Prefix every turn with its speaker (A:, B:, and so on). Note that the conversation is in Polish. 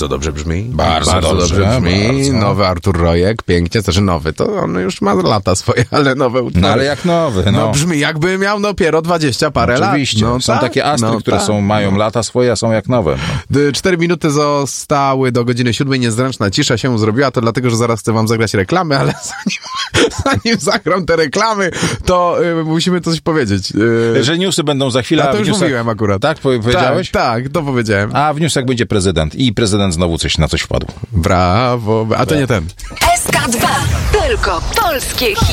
A: bardzo dobrze brzmi.
B: Bardzo dobrze brzmi.
A: Bardzo. Nowy Artur Rojek, pięknie, znaczy nowy, to on już ma lata swoje, ale nowe utwory.
B: No ale jak nowy,
A: No brzmi jakby miał dopiero 20 parę lat.
B: Oczywiście.
A: No,
B: są
A: tak?
B: takie astry, które mają lata swoje, a są jak nowe.
A: 4 minuty zostały do godziny 7. Niezręczna cisza się zrobiła, to dlatego, że zaraz chcę wam zagrać reklamy, ale zanim zagram te reklamy, to musimy coś powiedzieć.
B: Że newsy będą za chwilę.
A: A to już mówiłem akurat.
B: Tak? Powiedziałeś?
A: Tak, to powiedziałem.
B: A w newsach będzie prezydent. I prezydent znowu na coś wpadł.
A: Brawo. A to nie ten.
C: SK2. Tylko polskie hity.